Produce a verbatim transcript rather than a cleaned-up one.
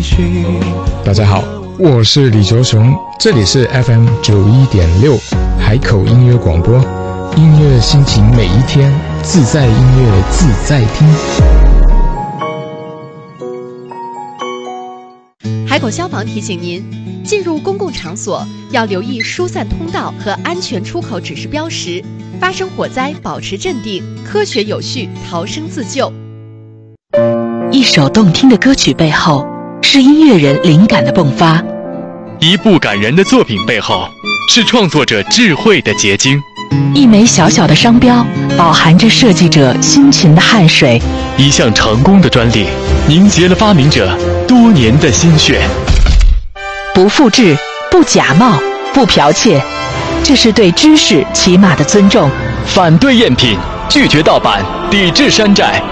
大家好，我是李卓雄，这里是 F M 九一点六海口音乐广播，音乐心情每一天，自在音乐自在听。 海口消防提醒您，进入公共场所要留意疏散通道和安全出口指示标识，发生火灾保持镇定，科学有序逃生自救。 一首动听的歌曲背后，是音乐人灵感的迸发； 一部感人的作品背后，是创作者智慧的结晶； 一枚小小的商标，饱含着设计者辛勤的汗水； 一项成功的专利，凝结了发明者多年的心血。 不复制，不假冒，不剽窃，这是对知识起码的尊重。 反对赝品，拒绝盗版，抵制山寨，